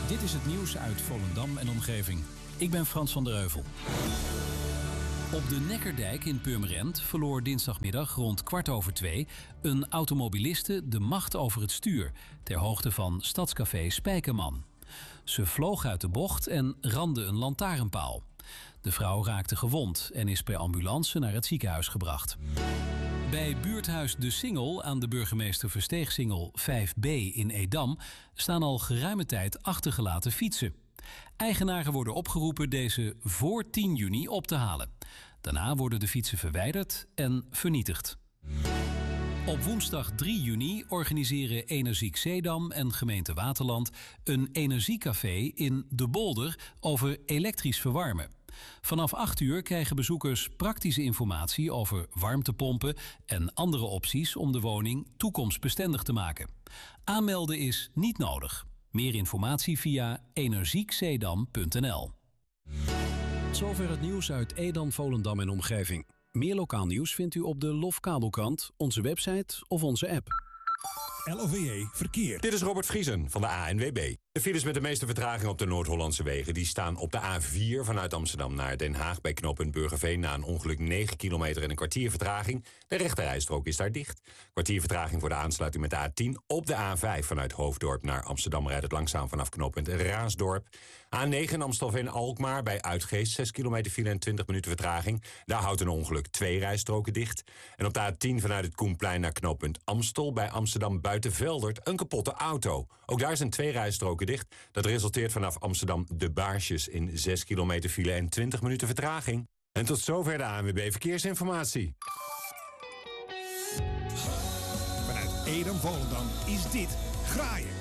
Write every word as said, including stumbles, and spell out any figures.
Dit is het nieuws uit Volendam en omgeving. Ik ben Frans van der Heuvel. Op de Neckerdijk in Purmerend verloor dinsdagmiddag rond kwart over twee een automobiliste de macht over het stuur ter hoogte van Stadscafé Spijkerman. Ze vloog uit de bocht en ramde een lantaarnpaal. De vrouw raakte gewond en is per ambulance naar het ziekenhuis gebracht. Bij buurthuis De Singel aan de burgemeester Versteegsingel vijf B in Edam staan al geruime tijd achtergelaten fietsen. Eigenaren worden opgeroepen deze voor tien juni op te halen. Daarna worden de fietsen verwijderd en vernietigd. Op woensdag drie juni organiseren Energiek Zeedam en gemeente Waterland een energiecafé in De Bolder over elektrisch verwarmen. Vanaf acht uur krijgen bezoekers praktische informatie over warmtepompen en andere opties om de woning toekomstbestendig te maken. Aanmelden is niet nodig. Meer informatie via energiekzeedam punt n l. Zover het nieuws uit Edam, Volendam en omgeving. Meer lokaal nieuws vindt u op de Lof Kabelkrant, onze website of onze app. L O V E Verkeer. Dit is Robert Vriesen van de A N W B. De files met de meeste vertraging op de Noord-Hollandse wegen die staan op de A vier vanuit Amsterdam naar Den Haag bij knooppunt Burgerveen na een ongeluk negen kilometer en een kwartier vertraging. De rechterrijstrook is daar dicht. Kwartier vertraging voor de aansluiting met de A tien. Op de A vijf vanuit Hoofddorp naar Amsterdam rijdt het langzaam vanaf knooppunt Raasdorp. A negen Amstelveen-Alkmaar bij Uitgeest zes kilometer file en twintig minuten vertraging. Daar houdt een ongeluk twee rijstroken dicht. En op de A tien vanuit het Koenplein naar knooppunt Amstel bij Amsterdam Buitenveldert een kapotte auto. Ook daar zijn twee rijstroken dicht. Dat resulteert vanaf Amsterdam De Baarsjes in zes kilometer file en twintig minuten vertraging. En tot zover de A N W B Verkeersinformatie. Vanuit Edam, Volendam is dit Graaien.